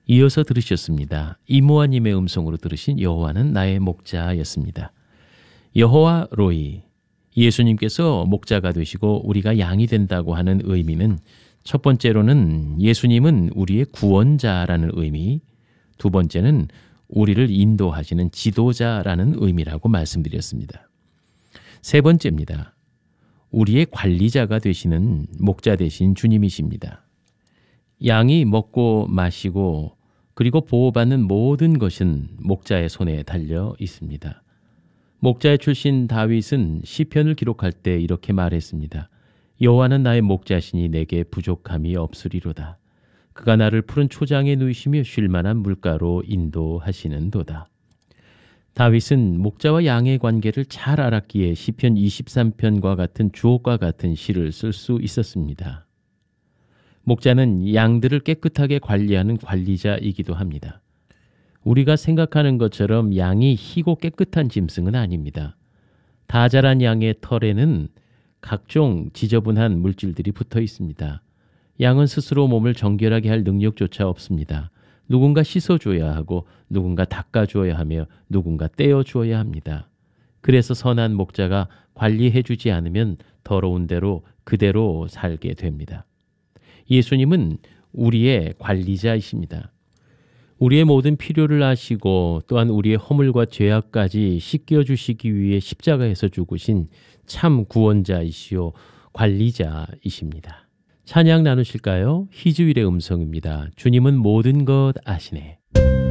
이어서 들으셨습니다. 이모아님의 음성으로 들으신 여호와는 나의 목자였습니다. 여호와 로이, 예수님께서 목자가 되시고 우리가 양이 된다고 하는 의미는 첫 번째로는 예수님은 우리의 구원자라는 의미, 두 번째는 우리를 인도하시는 지도자라는 의미라고 말씀드렸습니다. 세 번째입니다. 우리의 관리자가 되시는 목자 되신 주님이십니다. 양이 먹고 마시고 그리고 보호받는 모든 것은 목자의 손에 달려 있습니다. 목자의 출신 다윗은 시편을 기록할 때 이렇게 말했습니다. 여호와는 나의 목자시니 내게 부족함이 없으리로다. 그가 나를 푸른 초장에 누이시며 쉴 만한 물가로 인도하시는도다. 다윗은 목자와 양의 관계를 잘 알았기에 시편 23편과 같은 주옥과 같은 시를 쓸 수 있었습니다. 목자는 양들을 깨끗하게 관리하는 관리자이기도 합니다. 우리가 생각하는 것처럼 양이 희고 깨끗한 짐승은 아닙니다. 다 자란 양의 털에는 각종 지저분한 물질들이 붙어 있습니다. 양은 스스로 몸을 정결하게 할 능력조차 없습니다. 누군가 씻어줘야 하고 누군가 닦아주어야 하며 누군가 떼어주어야 합니다. 그래서 선한 목자가 관리해주지 않으면 더러운 대로 그대로 살게 됩니다. 예수님은 우리의 관리자이십니다. 우리의 모든 필요를 아시고 또한 우리의 허물과 죄악까지 씻겨주시기 위해 십자가에서 죽으신 참 구원자이시오 관리자이십니다. 찬양 나누실까요? 희주일의 음성입니다. 주님은 모든 것 아시네.